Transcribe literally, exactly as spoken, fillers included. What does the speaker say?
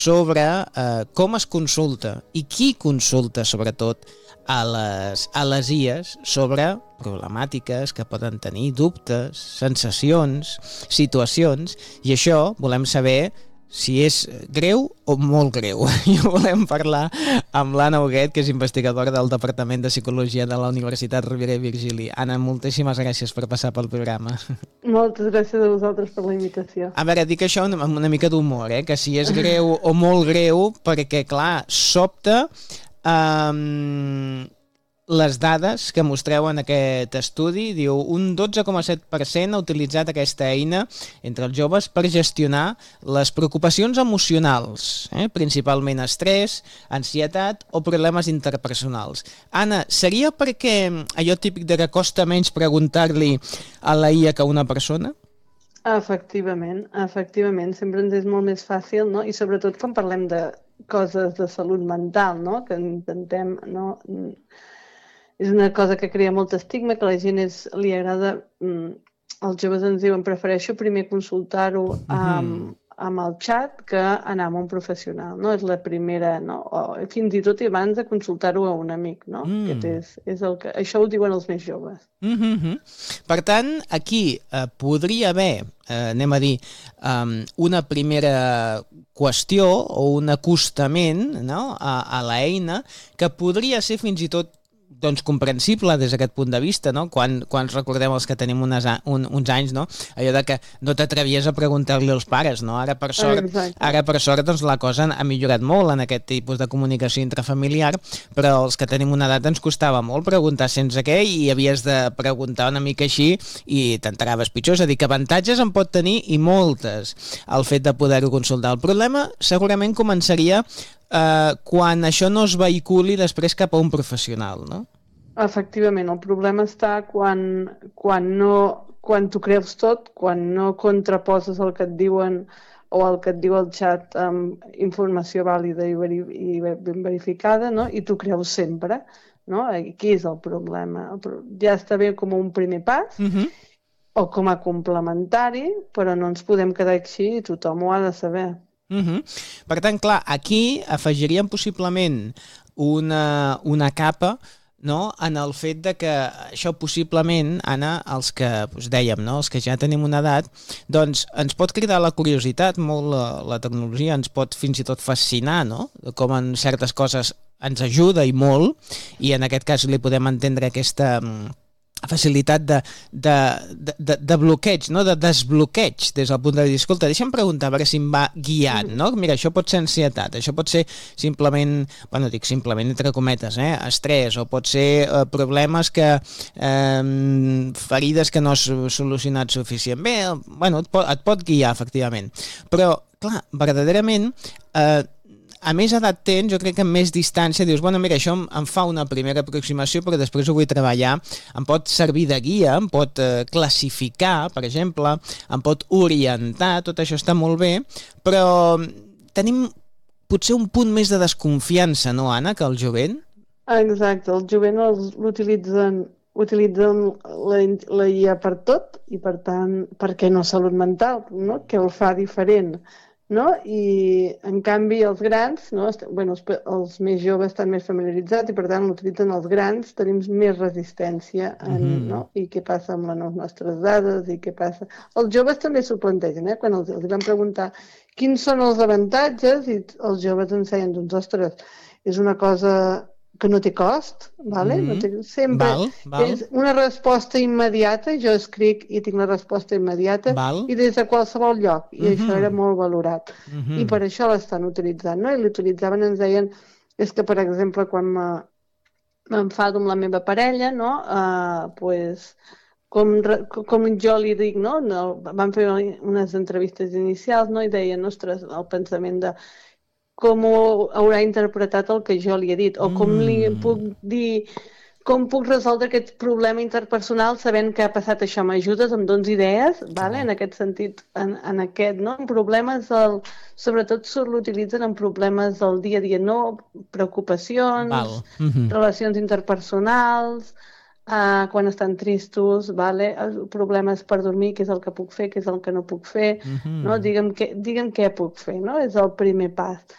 sobre eh, com es consulta i qui consulta, sobretot, a les, a les I As sobre problemàtiques que poden tenir, dubtes, sensacions, situacions, i això volem saber si és greu o molt greu. I volem parlar amb l'Anna Huguet, que és investigadora del Departament de Psicologia de la Universitat Rovira i Virgili. Anna, moltíssimes gràcies per passar pel programa. Moltes gràcies a vosaltres per la invitació. A veure, dic això amb una mica d'humor, eh? Que si és greu o molt greu, perquè, clar, sobta um, les dades que mostreu en aquest estudi. Diu, un dotze coma set per cent ha utilitzat aquesta eina entre els joves per gestionar les preocupacions emocionals, eh? Principalment estrès, ansietat o problemes interpersonals. Anna, seria perquè allò típic de que costa menys preguntar-li a la I A que a una persona? Efectivament, efectivament. Sempre ens és molt més fàcil, no? I sobretot quan parlem de coses de salut mental, no? Que intentem, no? És una cosa que crea molt estigma, que a la gent és, li agrada... Mm, els joves ens diuen, prefereixo primer consultar-ho amb, amb el xat que anar amb un professional, no? És la primera, no? O fins i tot abans de consultar-ho a un amic, no? Mm. Aquest és, és el que... Això ho diuen els més joves. Mm-hmm. Per tant, aquí eh, podria haver, eh, anem a dir, um, una primera qüestió o un acostament, no? a, a l'eina que podria ser fins i tot doncs comprensible des d'aquest punt de vista, no? Quan, quan recordem els que tenim unes, un, uns anys, no? Allò de que no t'atrevies a preguntar-li als pares, no? Ara per sort, ara per sort doncs, la cosa ha millorat molt en aquest tipus de comunicació intrafamiliar, però els que tenim una edat ens costava molt preguntar sense què i havies de preguntar una mica així i t'enteraves pitjor. És a dir, que avantatges en pot tenir i moltes el fet de poder-ho consultar. El problema segurament començaria Uh, quan això no es vehiculi després cap a un professional, no? Efectivament, el problema està quan, quan, no, quan t'ho creus tot, quan no contraposes el que et diuen o el que et diu el xat amb informació vàlida i, veri, i ben verificada, no? I t'ho creus sempre, no? Aquí és el problema. Ja està bé com un primer pas, uh-huh. o com a complementari, però no ens podem quedar així i tothom ho ha de saber. Uh-huh. Per tant, clar, aquí afegiríem possiblement una, una capa, no? En el fet de que això possiblement, Anna, els que doncs dèiem, no? Els que ja tenim una edat, doncs ens pot cridar la curiositat, molt la, la tecnologia ens pot fins i tot fascinar, no? Com en certes coses ens ajuda i molt, i en aquest cas li podem entendre aquesta facilitat de, de, de, de bloqueig, no? De desbloqueig des del punt de dir, escolta, deixa'm preguntar a veure si em va guiant, no? Mira, això pot ser ansietat, això pot ser simplement, bueno, dic simplement entre cometes, eh? Estrès, o pot ser eh, problemes que eh, ferides que no has solucionat suficient bé, bueno, et pot, et pot guiar efectivament, però clar, verdaderament eh, a més edat tens, jo crec que amb més distància dius, bueno, mira, això em, em fa una primera aproximació, però després ho vull treballar, em pot servir de guia, em pot eh, classificar, per exemple, em pot orientar, tot això està molt bé, però tenim potser un punt més de desconfiança, no, Anna, que el jovent? Exacte, el jovent l'utilitzen utilitzen la, la I A per tot, i per tant, per què no salut mental, no? Què el fa diferent? No? I en canvi els grans, no? bueno, els, els més joves estan més familiaritzats i per tant l'utilitzen els grans, tenim més resistència en, mm-hmm. no? I què passa amb les nostres dades i què passa... Els joves també s'ho plantegen, eh? Quan els, els van preguntar quins són els avantatges i els joves ens deien, doncs ostres, és una cosa que no té cost, vale? Mm-hmm. No té, sempre val, val. És una resposta immediata, jo escric i tinc la resposta immediata val. I des de qualsevol lloc, i mm-hmm. això era molt valorat. Mm-hmm. I per això l'estan utilitzant, no? I l'utilitzaven, ens deien, és que per exemple quan m'enfado amb la meva parella, no? Uh, pues, com, com jo li dic, no? no? Vam fer unes entrevistes inicials, no? I deien, ostres, el pensament de com haurà interpretat el que jo li he dit, o com li puc dir, com puc resoldre aquest problema interpersonal sabent que ha passat això, m'ajudes, em dones idees, vale? En aquest sentit, en, en aquest, no? En problemes, del, sobretot l'utilitzen en problemes del dia a dia, no? Preocupacions, mm-hmm. relacions interpersonals, Uh, quan estan tristos, vale? Problemes per dormir, què és el que puc fer, què és el que no puc fer, mm-hmm. no? Digue'm, què, digue'm què puc fer, no? És el primer pas.